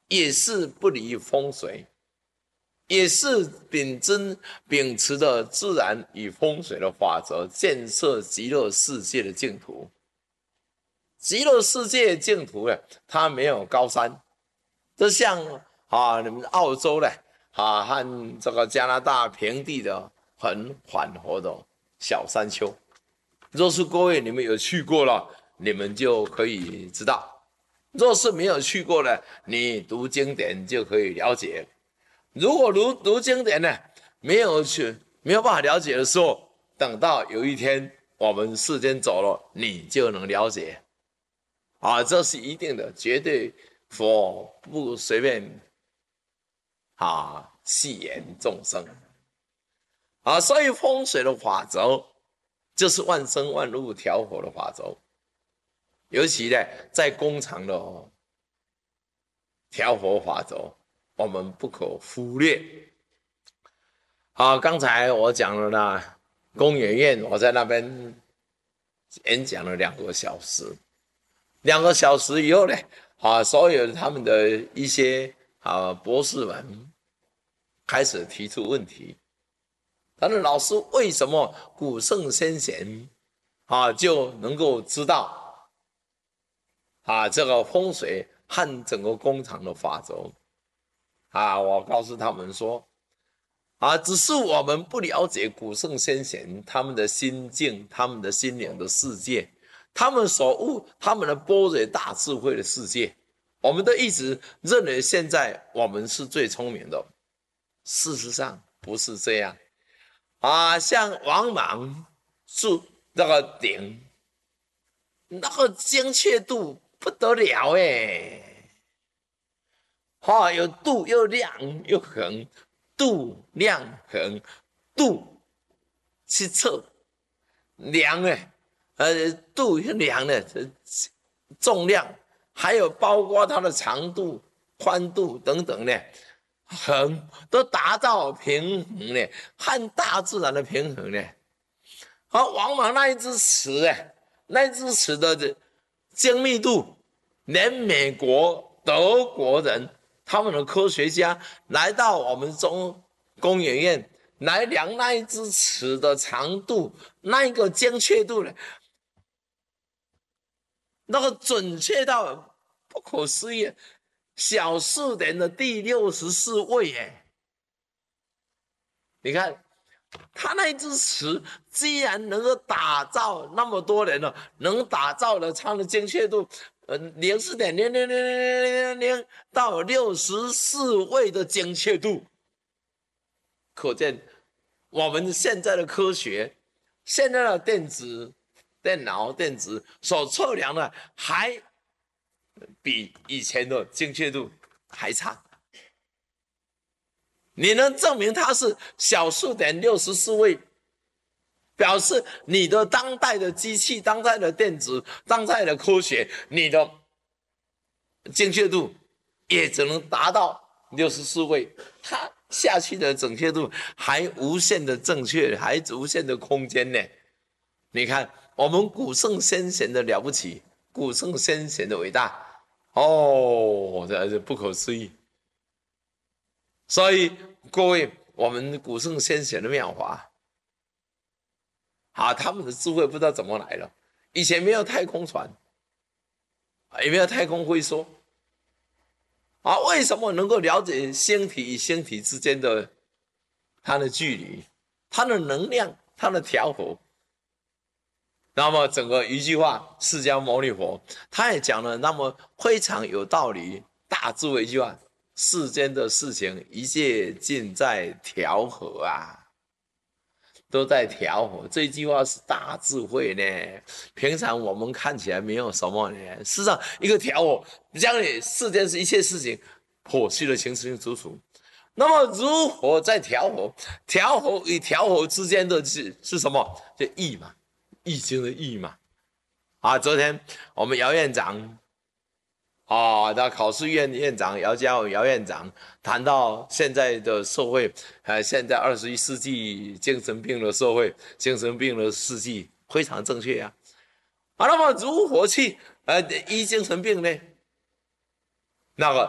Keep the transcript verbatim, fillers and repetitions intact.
也是不离风水，也是秉真秉持的自然与风水的法则，建设极乐世界的净土。极乐世界净土呢，它没有高山，就像啊，你们澳洲呢，啊和这个加拿大平地的很缓和的小山丘。若是各位你们有去过了，你们就可以知道；若是没有去过的，你读经典就可以了解。如果读读经典呢，没有去没有办法了解的时候，等到有一天我们世间走了，你就能了解。啊，这是一定的，绝对佛不随便啊戏言众生啊，所以风水的法则就是万生万物调和的法则，尤其呢在工厂的调和法则，我们不可忽略。好，刚才我讲了呢，工研院我在那边演讲了两个小时。两个小时以后呢，啊，所有他们的一些啊博士们开始提出问题。他说：“老师，为什么古圣先贤啊就能够知道啊这个风水和整个工厂的法则？”啊，我告诉他们说：“啊，只是我们不了解古圣先贤他们的心境、他们的心灵的世界。”他们所悟，他们的般若大智慧的世界，我们都一直认为现在我们是最聪明的，事实上不是这样啊！像王莽住那个鼎，那个精确度不得了哎，哈、哦，有度又量又衡，度量衡，度去测量哎。呃，度量的重量，还有包括它的长度、宽度等等呢，衡都达到平衡呢，和大自然的平衡呢。好，王莽那一只尺哎，那一只尺的精密度，连美国、德国人他们的科学家来到我们中工研院来量那一只尺的长度，那一个精确度呢？那个准确到不可思议，小数点的第六十四位耶！你看，他那一只尺，既然能够打造那么多人了，能打造了它的精确度，呃，零四点零零零零零零到六十四位的精确度，可见我们现在的科学，现在的电子。电脑、电子所测量的还比以前的精确度还差。你能证明它是小数点六十四位，表示你的当代的机器、当代的电子、当代的科学，你的精确度也只能达到六十四位，它下去的准确度还无限的正确，还无限的空间呢。你看。我们古圣先贤的了不起，古圣先贤的伟大，哦，这是不可思议。所以各位，我们古圣先贤的妙法，啊，他们的智慧不知道怎么来了。以前没有太空船，也没有太空会说，啊，为什么能够了解星体与星体之间的它的距离、它的能量、它的调和？那么整个一句话，释迦牟尼佛他也讲了那么非常有道理、大智慧一句话：世间的事情一切尽在调和啊，都在调和。这句话是大智慧呢。平常我们看起来没有什么呢，事实上一个调和，将你世间是一切事情剖析的清清楚楚。那么如何在调和？调和与调和之间的是是什么？就义嘛。易经的易嘛，啊，昨天我们姚院长，啊，那考试院院长姚家伟姚院长谈到现在的社会，呃，现在二十一世纪精神病的社会，精神病的世纪非常正确啊。啊，那么如何去呃医精神病呢？那个。